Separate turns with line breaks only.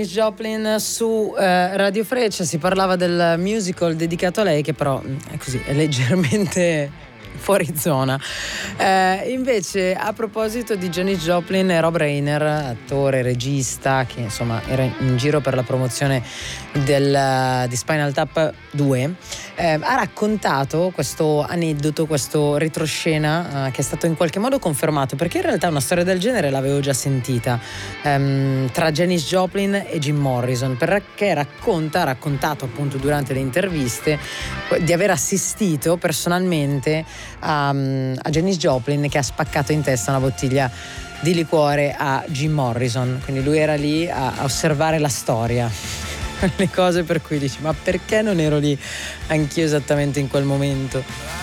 Joplin su Radio Freccia, si parlava del musical dedicato a lei, che però è così, è leggermente fuori zona. Invece, a proposito di Janis Joplin, Rob Reiner, attore, regista, che insomma era in giro per la promozione di Spinal Tap 2, ha raccontato questo aneddoto, questo retroscena che è stato in qualche modo confermato, perché in realtà una storia del genere l'avevo già sentita tra Janis Joplin e Jim Morrison, perché ha raccontato appunto durante le interviste di aver assistito personalmente a Janis Joplin che ha spaccato in testa una bottiglia di liquore a Jim Morrison, quindi lui era lì a osservare la storia, le cose per cui dici: ma perché non ero lì anch'io esattamente in quel momento?